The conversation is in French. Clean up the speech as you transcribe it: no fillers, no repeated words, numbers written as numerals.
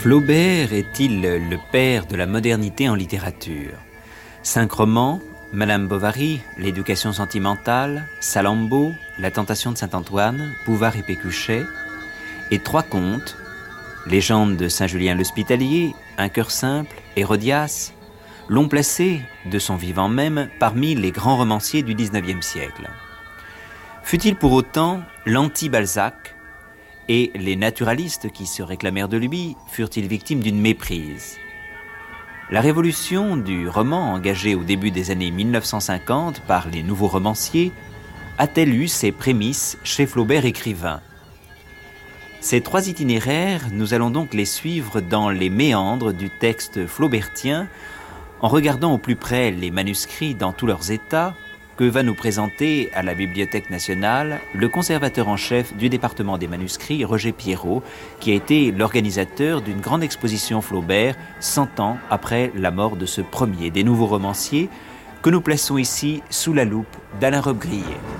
Flaubert est-il le père de la modernité en littérature? 5 romans, Madame Bovary, L'éducation sentimentale, Salammbô, La tentation de Saint-Antoine, Bouvard et Pécuchet, et 3 contes, Légende de Saint-Julien l'Hospitalier, Un cœur simple, Hérodias, l'ont placé, de son vivant même, parmi les grands romanciers du XIXe siècle. Fut-il pour autant l'anti-Balzac, et les naturalistes qui se réclamèrent de lui furent-ils victimes d'une méprise? La révolution du roman engagée au début des années 1950 par les nouveaux romanciers a-t-elle eu ses prémices chez Flaubert écrivain? Ces 3 itinéraires, nous allons donc les suivre dans les méandres du texte flaubertien, en regardant au plus près les manuscrits dans tous leurs états, que va nous présenter à la Bibliothèque nationale le conservateur en chef du département des manuscrits, Roger Pierrot, qui a été l'organisateur d'une grande exposition Flaubert 100 ans après la mort de ce premier des nouveaux romanciers, que nous plaçons ici sous la loupe d'Alain Robbe-Grillet.